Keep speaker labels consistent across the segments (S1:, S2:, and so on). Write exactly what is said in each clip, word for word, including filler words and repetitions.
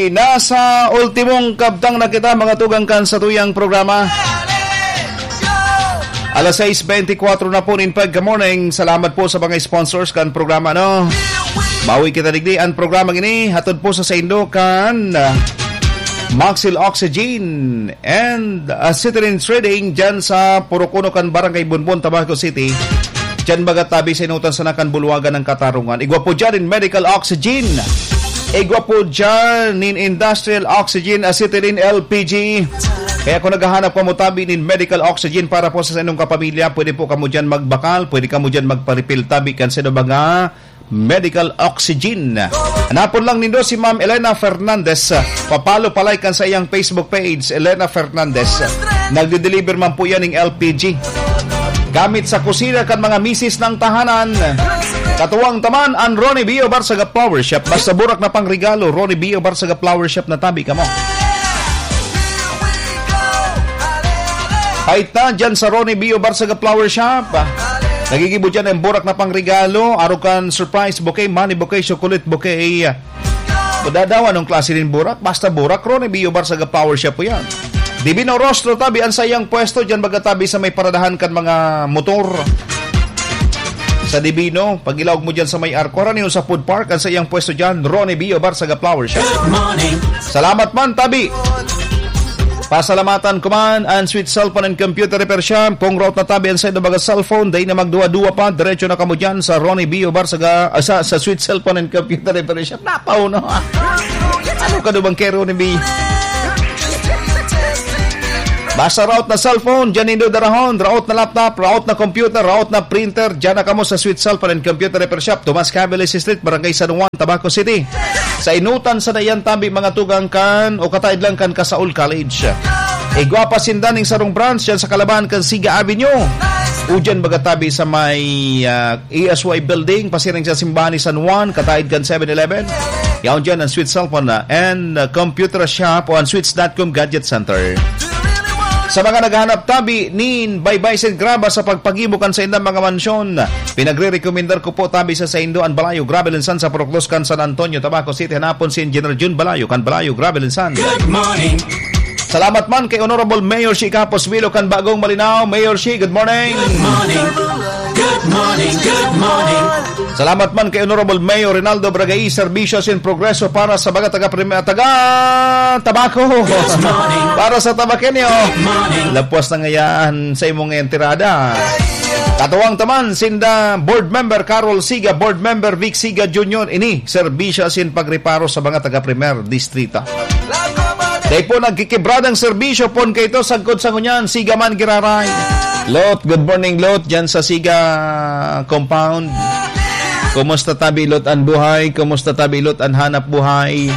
S1: nasa ultimong kabtang na kita mga tugang kan sa tuyang programa. Alas sais twenty-four na po in pag morning. Salamat po sa mga sponsors kan programa no. Bawi kita digdi ang programa ini hatod po sa Saindo kan uh, Maxil Oxygen and uh, Citrin Trading dyan sa Purukuno kan Barangay Bunbon, Tabaco City. Dyan baga tabi sa inutan sa nakan bulwagan ng katarungan. Igwa po dyan in Medical Oxygen. Igwa po dyan in Industrial Oxygen, Acetylene L P G. Kaya kung naghahanap ka mo tabi in Medical Oxygen para po sa inyong kapamilya, pwede po ka mo dyan magbakal, pwede ka mo dyan magparipil tabi kan sa baga Medical Oxygen. Hanapon lang nindo si Ma'am Elena Fernandez. Papalo palay kan sa iyang Facebook page, Elena Fernandez. Nagde-deliver man po yan ng L P G. Gamit sa kusina kan mga misis ng tahanan. Katuwang taman ang Ronnie Bio Barsaga Flower Shop. Basta burak na pang regalo, Ronnie Bio Barsaga Flower Shop na tabi ka mo. Kahit na dyan sa Ronnie Bio Barsaga Flower Shop, nagigibo dyan ang burak na pang regalo, arukan surprise bouquet, money bouquet, chocolate bouquet. Budadawan ng klase din burak, basta burak, Ronnie Bio Barsaga Flower Shop po yan. Divino Rostro tabi ang sayang pwesto dyan bagatabi sa may paradahan kan mga motor. Sa Divino, pag ilawag mo dyan sa may Arcora niyo sa food park, ang sayang pwesto dyan, Ronnie Bio Barsaga Flower Shop. Salamat man, tabi. Pasalamatan ko man ang Sweet Cellphone and Computer Repair Shop. Kung route na tabi ang sa baga cellphone, day na magduwa-duwa pa, diretso na kamo dyan sa Ronnie Bio Barsaga, uh, sa, sa Sweet Cellphone and Computer Repair Shop. Napaw, no? Ano ka doon bang kay Ronnie Bio? Basta route na cellphone, dyan indo darahon, route na laptop, route na computer, route na printer, dyan na kamo sa Sweet Cellphone and Computer Repair Shop, Tomas Cabeles Street, Barangay San Juan, Tabaco City. Sa inutan sa dayan tabi mga tugang kan o kataid lang kan Kasaul College. Igwapa sindaning sarong branch dyan sa Kalaban kan Siga Avenue. Udyan bagatabi sa may uh, E S Y Building, pasiring sa Simbahan ni San Juan, kataid kan seven eleven. Yaon dyan ang Sweet Cellphone na and uh, Computer Shop o ang Sweets dot com Gadget Center. Sa mga naghahanap tabi nin Baybay Saint Graba sa pagpagibukan sa indang mga mansyon, pinagre-recommendar ko po tabi sa Saindo and Balayo Gravel and San sa Proclos kan San Antonio, Tabaco City. Hanapon si Engineer Jun Balayo kan Balayo Gravel and San. Good morning. Salamat man kay Honorable Mayor Shi Capos Vilo kan Bagong Malinaw. Mayor Shi, good morning. Good morning. Good morning. Good morning. Salamat man kay Honorable Mayor Rinaldo Bragay, Servicios in Progreso para sa mga taga taga Tabaco. Para sa Tabakenyo. Lapwas na ngayon sa imong entirada. Katuwang taman sinda Board Member Carol Siga, Board Member Vic Siga Junior ini Servicios in pagreparo sa mga taga Primer Distrito. Dahil po nagkikibradang serbisyo po kayo ito sagkod sa ngunyan, Siga man giraray. Lot, good morning Lot, dyan sa Siga Compound. Kumusta tabi Lot ang buhay? Kumusta tabi Lot ang hanap buhay?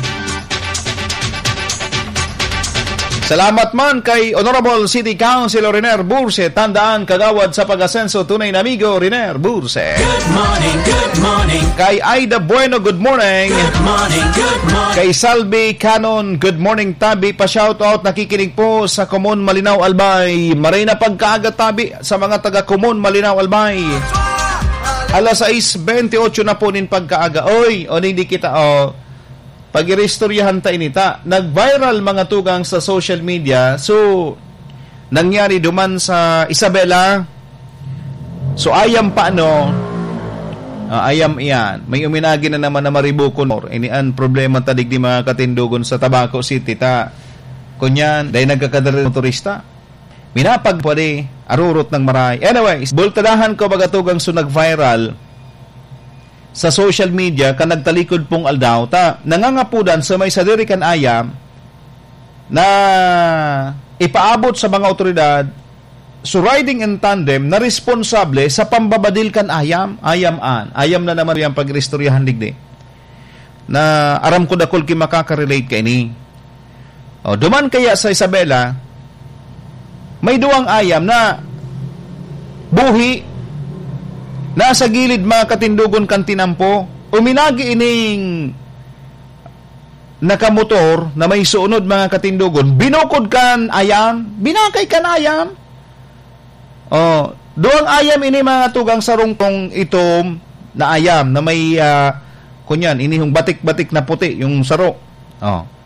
S1: Salamat man kay Honorable City Councilor Riner Burse. Tandaan kagawad sa pag-asenso, tunay na amigo Riner Burse. Good morning, good morning. Kay Aida Bueno, good morning. Good morning, good morning. Kay Salvi Canon, good morning tabi. Pa-shoutout, nakikinig po sa Common Malinaw Albay. Maray na pagkaaga tabi sa mga taga Common Malinaw Albay. Alas sais twenty-eight na po nin pagkaaga. Oy, o hindi kita, o. Oh. Pag-irestoryahan tayo nita, nag-viral mga tugang sa social media. So, nangyari duman sa Isabela. So, ayam pa ano, uh, ayam iyan. May uminagi na naman na maribukon. Ini ang problema tadig di mga katindugon sa Tabaco City. Ta, kunyan, dahil nagkakadala ng turista. Minapag pwede, arurot ng maray. Anyway, bultadahan ko baga tugang so nag-viral sa social media kan nagtalikod pong aldaw ta nangangapudan sa may sadiri kan ayam na ipaabot sa mga otoridad so riding in tandem na responsable sa pambabadil kan ayam ayam an ayam na naman yung pagrestoryahan digdi na aram ko dakol ki makaka-relate kay ni o duman kaya sa Isabela may duwang ayam na buhi nasa gilid mga katindugon kan tinampo, uminagi ining nakamotor na may suunod mga katindugon, binukod kan ayam, binakay kan ayam. Oh, doang ayam ini mga tugang sarong tong itom na ayam na may uh, kunyan, ini yung batik-batik na puti, yung saro. Oh.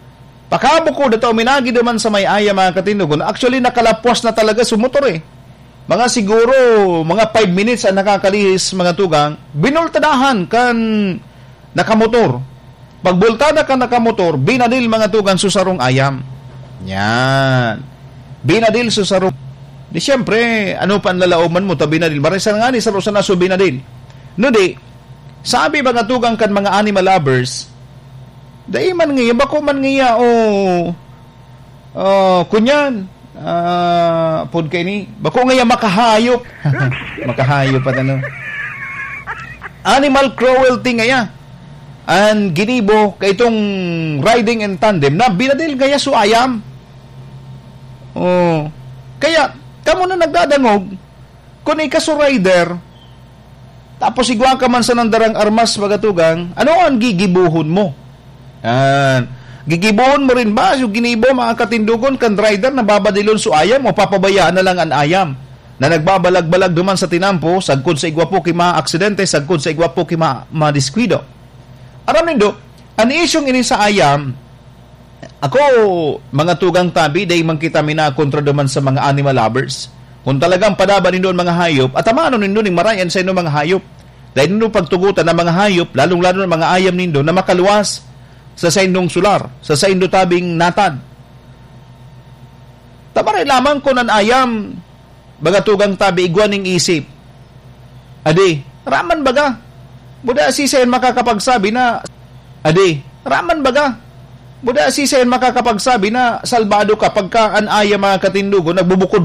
S1: Pakabo ko dito, minagi naman sa may aya mga katindugon. Actually, nakalapwas na talaga sa motor eh. Mga siguro, mga five minutes ang nakakalihis mga tugang, binultadahan kan nakamotor. Pagbultada ka nakamotor, binadil mga tugang susarong ayam. Yan. Binadil susarong. Di siyempre, ano pa ang lalauman mo, ta binadil. Marisan nga ni sa rosa na so binadil. No di, sabi mga tugang kan mga animal lovers, dahil man ngayon, bako man ngayon, o, oh, kunyan, ah, uh, pod kay ni, bako ngayon makahayop. Makahayop pa ano. Animal cruelty ngayon. Ang ginibo, kay itong riding in tandem, na binadil gaya so ayam. Oh, kaya, kamo na nagdadangog, kung ikaso rider, tapos igwa ka man sa nandarang armas magatugang, ano ang gigibuhon mo? Yan. Gigibuhon mo rin ba yung ginibo mga katindugon kan rider na babadilon so ayam o papabayaan na lang ang ayam na nagbabalag-balag duman sa tinampo sagkod sa igwa po kay mga aksidente, sagkod sa igwa po kay mga, mga diskwido. Aram nindo, ang isyong ini sa ayam, ako mga tugang tabi dahil man kita mina kontra duman sa mga animal lovers. Kung talagang padaba nindo mga hayop at tamano nindo ning marayan sa inyo mga hayop. Dahil nindo pagtugutan ng mga hayop, lalong-lalo ng mga ayam nindo na makaluwas sa saindong sular, sa saindo tabing natad. Tamaray lamang ko ng ayam, baga tugang tabi, igwaning isip. Adi, raman baga. Buda asisayan makakapagsabi na, adi, raman baga. Buda asisayan makakapagsabi na salbado ka pagka an ayam mga katindugo, nagbubukod